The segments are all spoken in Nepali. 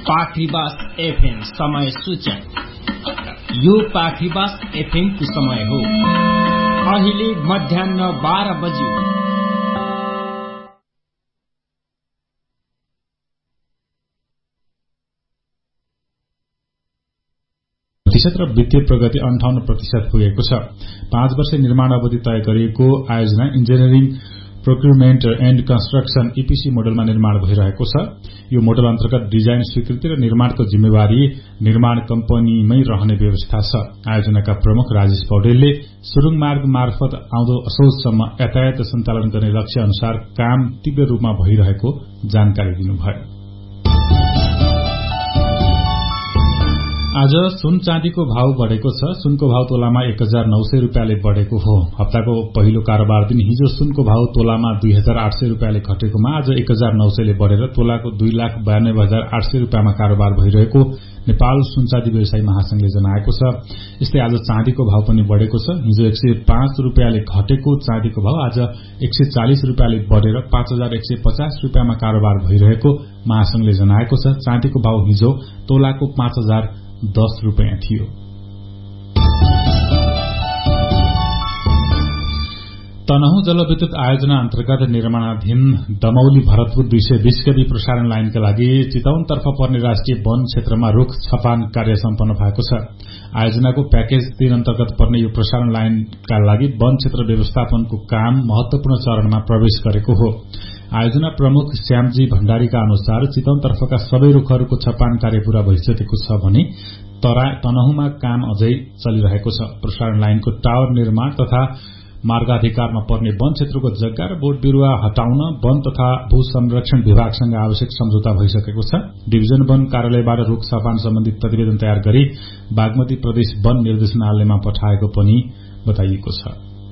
पाखरीबास एफएम समय सूचक। यो पाखरीबास एफएम को समय हो। अहिले मध्याह्न 12 बज्यो। प्रतिशत र वित्तीय प्रगति 58% पुगेको छ। 5 वर्ष निर्माण अवधि तय गरिएको आयोजना engineering procurement and construction EPC मोडलमा निर्माण भइरहेको छ। यो मोडल अन्तर्गत डिजाइन स्वीकृति र निर्माणको जिम्मेवारी निर्माण कम्पनीमै रहने व्यवस्था छ। आयोजनाका प्रमुख राजेश पौडेलले सुरुङ मार्ग मार्फत आउँदो असोजसम्म यातायात सञ्चालन गर्ने लक्ष्य अनुसार काम तीव्र रूपमा भइरहेको जानकारी दिनुभयो। आज सुन चाँदीको भाव बढ़ेको छ। सुनको भाव तोलामा 1900 रुपियाँले बढ़ेको हो। हप्ताको पहिलो कारोबार दिन हिजो सुनको भाव तोलामा 2800 रुपियाँले घटेकोमा आज 1900 ले बढ़ेर तोलाको 2,92,800 रुपियाँमा कारोबार भइरहेको नेपाल सुनचाँदी व्यवसायी महासंघले जनाएको छ। यस्तै आज चाँदीको भाव पनि बढ़ेको छ। हिजो 105 रुपियाँले घटेको चाँदीको भाव आज 140 रुपियाँले बढ़ेर 5,150 रुपियाँमा कारोबार भइरहेको महासंघले जनाएको छ। चाँदीको भाव हिजो तोलाको 5,010 रुपियाँ थियो। तनहुँ जलविद्युत आयोजना अन्तर्गत निर्माणाधीन दमौली भरतपुर 220 केबी प्रसारण लाइनका लागि चितवनतर्फ पर्ने राष्ट्रिय वन क्षेत्रमा रुख छपान कार्य सम्पन्न भएको छ। आयोजनाको प्याकेज 3 अन्तर्गत पर्ने यो प्रसारण लाइनका लागि वन क्षेत्र व्यवस्थापनको काम महत्वपूर्ण चरणमा प्रवेश गरेको हो। आयोजना प्रमुख श्यामजी भण्डारीका अनुसार चितवनतर्फका सबै रुखहरूको छपान कार्य पूरा भइसकेको छ भने तनहुँमा काम अझै चलिरहेको छ। प्रसारण लाइनको टावर निर्माण तथा मार्गाधिकारमा पर्ने वन क्षेत्रको जग्गा र बोट बिरूवा हटाउन वन तथा भू संरक्षण विभागसँग आवश्यक सम्झौता भइसकेको छ। डिभिजन वन कार्यालयबाट रुख छपान सम्बन्धी प्रतिवेदन तयार गरी बागमती प्रदेश वन निर्देशनालयमा पठाएको पनि बताइएको छ।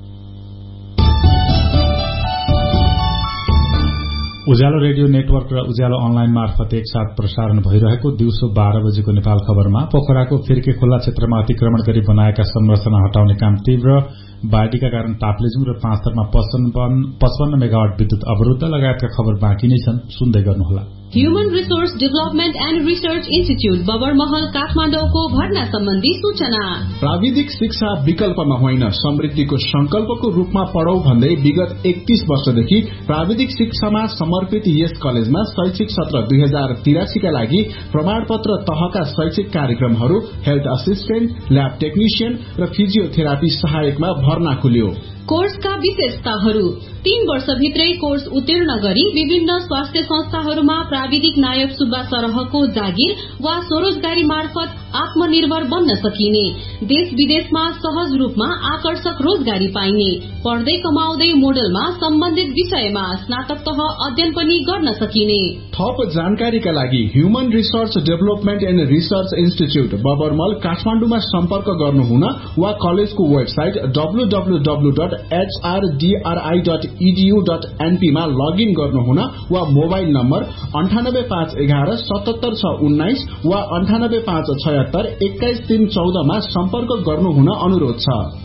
उज्यालो रेडियो नेटवर्क र उज्यालो अनलाइन मार्फत एकसाथ प्रसारण भइरहेको दिउँसो 12 बजेको नेपाल खबरमा पोखराको फिर्के खोला क्षेत्रमा अतिक्रमण गरी बनाएका संरचना हटाउने काम तीव्र बाढ़ीका कारण ताप्लेजुङ र पाँचथरमा 55 मेगावाट विद्युत अवरुद्ध लगायतका खबर बाँकी नै छन्। सुन्दै गर्नुहोला। Human resource development and research institute Babarmahal काठमाडौँको भर्ना सम्बन्धी सूचना। प्राविधिक शिक्षा विकल्पमा होइन समृद्धिको संकल्पको रूपमा पढौं भन्दै विगत 31 वर्षदेखि प्राविधिक शिक्षामा समर्पित यस कलेजमा शैक्षिक सत्र 2083 का लागि प्रमाणपत्र तहका शैक्षिक कार्यक्रमहरू हेल्थ असिस्टेन्ट, ल्याब टेक्निशियन र फिजियोथेरापी सहायकमा भर्ना खुल्यो। कोर्सका विशेषताहरू 3 वर्षभित्रै कोर्स उत्तीर्ण गरी विभिन्न स्वास्थ्य संस्थाहरूमा प्राविधिक नायक सुब्बा सरहको जागिर वा स्वरोजगारी मार्फत आत्मनिर्भर बन्न सकिने, देश विदेशमा सहज रूपमा आकर्षक रोजगारी पाइने, पढ्दै कमाउँदै मोडलमा सम्बन्धित विषयमा स्नातक तह अध्ययन पनि गर्न सकिने। थप जानकारीका लागि human resource development and research institute बबरमल काठमाडौँमा सम्पर्क गर्नुहुन वा कलेजको वेबसाइट www.hrdri.edu.np मा लगइन गर्नुहुन वा मोबाइल नम्बर 98511 77619 वा 98576 21314 मा सम्पर्क गर्नुहुन अनुरोध छ।